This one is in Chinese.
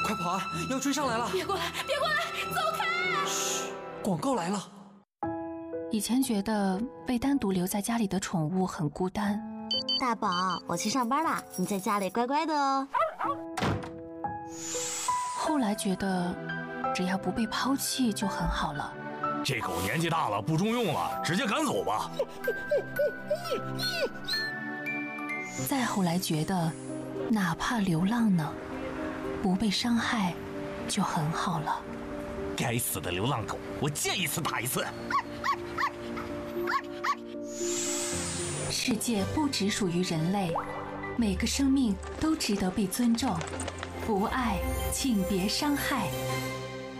快跑啊！要追上来了！ 别过来，别过来，走开！ 嘘，广告来了。 以前觉得被单独留在家里的宠物很孤单。 大宝，我去上班啦，你在家里乖乖的哦。 后来觉得，只要不被抛弃就很好了。 这狗年纪大了，不中用了，直接赶走吧。 再后来觉得，哪怕流浪呢，不被伤害就很好了。 该死的流浪狗，我见一次打一次。 世界不只属于人类，每个生命都值得被尊重。不爱，请别伤害。